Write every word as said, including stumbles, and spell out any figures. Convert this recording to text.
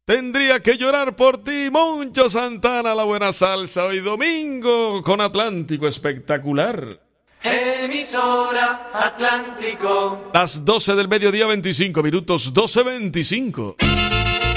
Tendría que llorar por ti, Moncho Santana, la buena salsa, hoy domingo con Atlántico espectacular. Emisora Atlántico. Las doce del mediodía, veinticinco minutos, doce veinticinco.